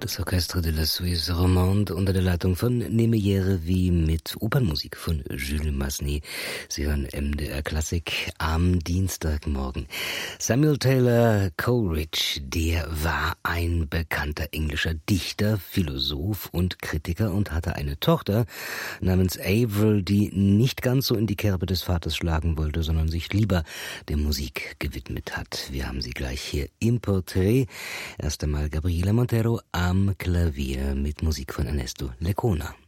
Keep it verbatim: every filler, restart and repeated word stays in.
Das Orchestre de la Suisse Romande unter der Leitung von Nemeyere wie mit Opernmusik von Jules Massenet. Sie hören M D R Klassik am Dienstagmorgen. Samuel Taylor Coleridge, der war ein bekannter englischer Dichter, Philosoph und Kritiker und hatte eine Tochter namens Avril, die nicht ganz so in die Kerbe des Vaters schlagen wollte, sondern sich lieber der Musik gewidmet hat. Wir haben sie gleich hier im Porträt. Erst einmal Gabriela Montero am Klavier mit Musik von Ernesto Lecona.